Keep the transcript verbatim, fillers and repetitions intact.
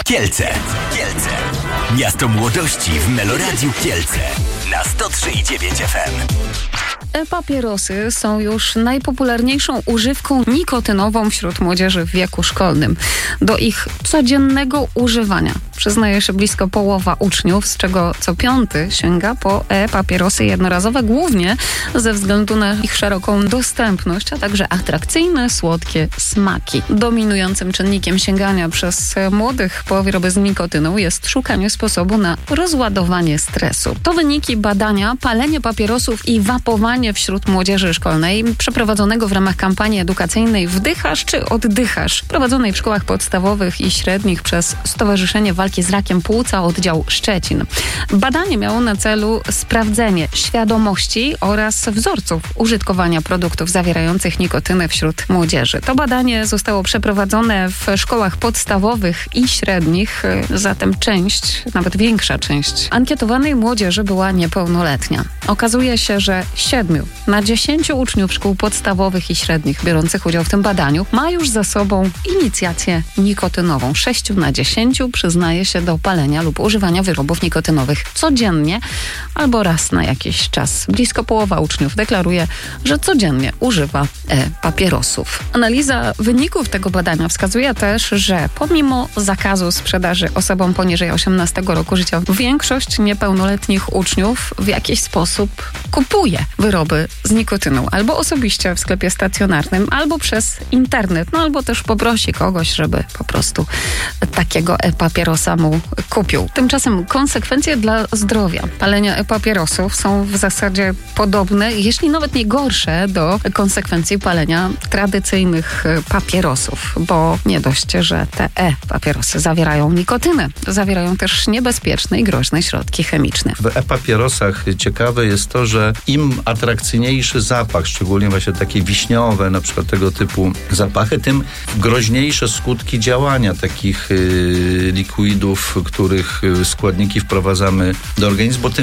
Kielce. Kielce. Miasto młodości w Meloradiu Kielce. Na sto trzy i dziewięć F M. E-papierosy są już najpopularniejszą używką nikotynową wśród młodzieży w wieku szkolnym. Do ich codziennego używania przyznaje się blisko połowa uczniów, z czego co piąty sięga po e-papierosy jednorazowe, głównie ze względu na ich szeroką dostępność, a także atrakcyjne, słodkie smaki. Dominującym czynnikiem sięgania przez młodych po wyroby z nikotyną jest szukanie sposobu na rozładowanie stresu. To wyniki badania palenie papierosów i wapowanie wśród młodzieży szkolnej przeprowadzonego w ramach kampanii edukacyjnej Wdychasz czy Oddychasz, prowadzonej w szkołach podstawowych i średnich przez Stowarzyszenie Walki z Rakiem Płuca Oddział Szczecin. Badanie miało na celu sprawdzenie świadomości oraz wzorców użytkowania produktów zawierających nikotynę wśród młodzieży. To badanie zostało przeprowadzone w szkołach podstawowych i średnich, zatem część, nawet większa część ankietowanej młodzieży była niepełnoletnia. Okazuje się, że siedmiu na dziesięciu uczniów szkół podstawowych i średnich biorących udział w tym badaniu ma już za sobą inicjację nikotynową. sześciu na dziesięciu przyznaje się do palenia lub używania wyrobów nikotynowych codziennie albo raz na jakiś czas. Blisko połowa uczniów deklaruje, że codziennie używa e-papierosów. Analiza wyników tego badania wskazuje też, że pomimo zakazu sprzedaży osobom poniżej osiemnastego roku życia, większość niepełnoletnich uczniów w jakiś sposób kupuje wyroby z nikotyną. Albo osobiście w sklepie stacjonarnym, albo przez internet, no albo też poprosi kogoś, żeby po prostu takiego e-papierosa mu kupił. Tymczasem konsekwencje dla zdrowia palenia e-papierosów są w zasadzie podobne, jeśli nawet nie gorsze, do konsekwencji palenia tradycyjnych papierosów, bo nie dość, że te e-papierosy zawierają nikotynę, zawierają też niebezpieczne i groźne środki chemiczne. W e-papierosach ciekawe jest to, że im atrakcyjniejszy zapach, szczególnie właśnie takie wiśniowe, na przykład tego typu zapachy, tym groźniejsze skutki działania takich y, likwidów, których składniki wprowadzamy do organizmu, bo tym